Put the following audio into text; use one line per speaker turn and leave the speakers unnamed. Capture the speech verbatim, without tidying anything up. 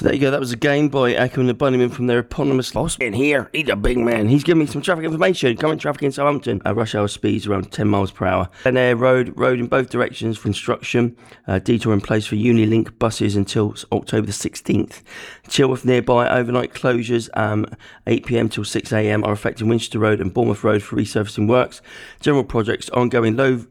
So there you go, that was a game by Ackerman and Bunnyman from their eponymous boss. In here, he's a big man. He's giving me some traffic information. Current traffic in Southampton. Uh, rush hour speeds around ten miles per hour. Then Air Road, road in both directions for instruction. Uh, detour in place for Unilink buses until October the sixteenth. Chilworth nearby, overnight closures, um, eight p.m. till six a.m. are affecting Winchester Road and Bournemouth Road for resurfacing works. General projects ongoing, low